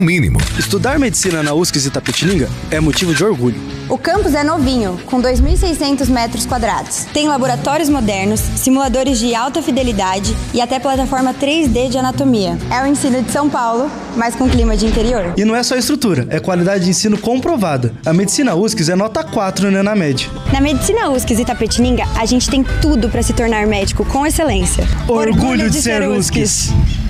Mínimo. Estudar medicina na USCS Itapetininga é motivo de orgulho. O campus é novinho, com 2.600 metros quadrados. Tem laboratórios modernos, simuladores de alta fidelidade e até plataforma 3D de anatomia. É o ensino de São Paulo, mas com clima de interior. E não é só estrutura, é qualidade de ensino comprovada. A medicina USCS é nota 4 no ENAMED. Na medicina USCS Itapetininga, a gente tem tudo para se tornar médico com excelência. Orgulho de ser USCS!